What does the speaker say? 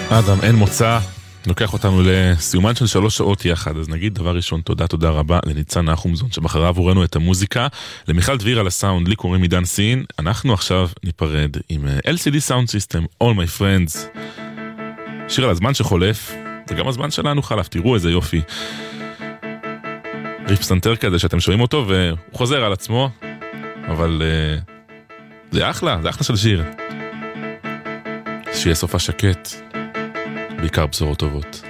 אדם, אין מוצא, לוקח אותנו לסיומן של 3 שעות יחד. אז נגיד דבר ראשון, תודה רבה לניצן נחומזון שבחרה עבורנו את המוזיקה, למיכל דביר על הסאונד, לי קוראים עידן סין. אנחנו עכשיו ניפרד עם LCD Sound System, All My Friends, שיר על הזמן שחולף וגם הזמן שלנו חלף. תראו איזה יופי, ריף פסנתר כזה שאתם שומעים אותו והוא חוזר על עצמו, אבל זה אחלה של שיר. שיהיה סופה שקט, בעיקר בשורות טובות.